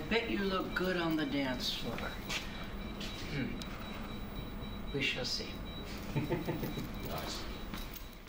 bet you look good on the dance floor. We shall see. Nice.